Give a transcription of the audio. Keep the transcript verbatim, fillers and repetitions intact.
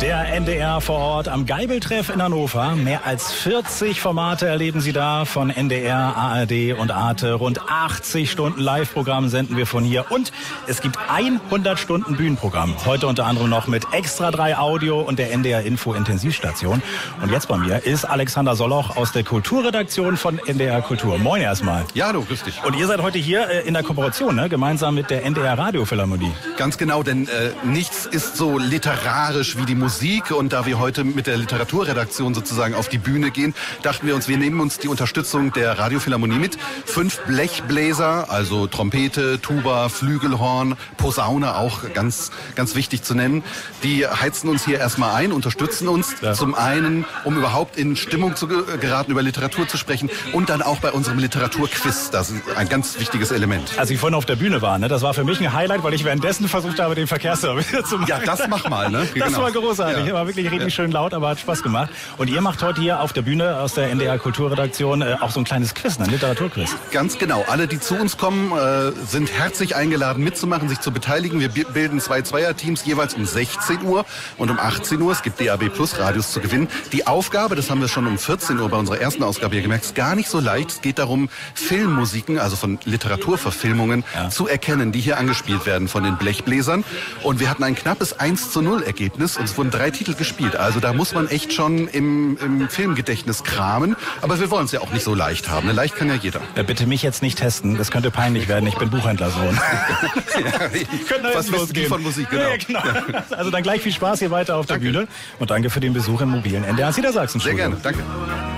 Der N D R vor Ort am Geibeltreff in Hannover. Mehr als vierzig Formate erleben Sie da von N D R, A R D und Arte. Rund achtzig Stunden Live-Programm senden wir von hier. Und es gibt hundert Stunden Bühnenprogramm. Heute unter anderem noch mit Extra drei Audio und der N D R Info Intensivstation. Und jetzt bei mir ist Alexander Soloch aus der Kulturredaktion von N D R Kultur. Moin erstmal. Ja, du, grüß dich. Und ihr seid heute hier äh, in der Kooperation, ne? Gemeinsam mit der N D R Radiophilharmonie. Ganz genau, denn äh, nichts ist so literarisch wie die Musik. Und da wir heute mit der Literaturredaktion sozusagen auf die Bühne gehen, dachten wir uns, wir nehmen uns die Unterstützung der Radiophilharmonie mit. Fünf Blechbläser, also Trompete, Tuba, Flügelhorn, Posaune auch ganz, ganz wichtig zu nennen. Die heizen uns hier erstmal ein, unterstützen uns. Ja. Zum einen, um überhaupt in Stimmung zu geraten, über Literatur zu sprechen und dann auch bei unserem Literaturquiz. Das ist ein ganz wichtiges Element. Als ich vorhin auf der Bühne war, ne, das war für mich ein Highlight, weil ich währenddessen versucht habe, den Verkehrsservice zu machen. Ja, das mach mal, ne? Das genau. war großartig. Ja. War wirklich richtig ja. schön laut, aber hat Spaß gemacht. Und ihr macht heute hier auf der Bühne aus der N D R Kulturredaktion äh, auch so ein kleines Quiz, ein Literaturquiz. Ganz genau. Alle, die zu uns kommen, äh, sind herzlich eingeladen mitzumachen, sich zu beteiligen. Wir bilden zwei Zweierteams jeweils um sechzehn Uhr und um achtzehn Uhr. Es gibt D A B Plus Radios zu gewinnen. Die Aufgabe, das haben wir schon um vierzehn Uhr bei unserer ersten Ausgabe hier gemerkt, ist gar nicht so leicht. Es geht darum, Filmmusiken, also von Literaturverfilmungen, ja. zu erkennen, die hier angespielt werden von den Blechbläsern. Und wir hatten ein knappes eins zu null Ergebnis und es wurden drei Titel gespielt. Also da muss man echt schon im, im Filmgedächtnis kramen. Aber wir wollen es ja auch nicht so leicht haben. Ne? Leicht kann ja jeder. Ja, bitte mich jetzt nicht testen. Das könnte peinlich werden. Ich bin Buchhändlersohn. ja, was wissen die von Musik, genau. Ja, genau. Also dann gleich viel Spaß hier weiter auf der Danke. Bühne. Und danke für den Besuch im mobilen N D R Niedersachsen. Sehr gerne. Danke.